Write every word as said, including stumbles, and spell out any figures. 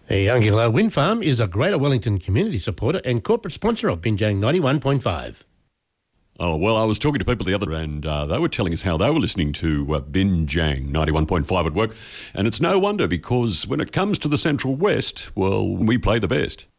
The Ungula Wind Farm is a Greater Wellington community supporter and corporate sponsor of Binjang ninety-one point five. Oh, well, I was talking to people the other day and uh, they were telling us how they were listening to uh, Binjang ninety-one point five at work. And it's no wonder, because when it comes to the Central West, well, we play the best.